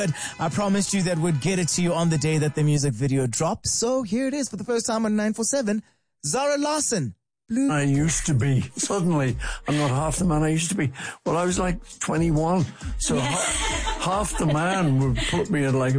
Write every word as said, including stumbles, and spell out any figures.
I promised you that we'd get it to you on the day that the music video drops. So here it is for the first time on nine four seven. Zara Larsson. Blue. I used to be. Suddenly, I'm not half the man I used to be. Well, I was like twenty-one. So ha- half the man would put me in like a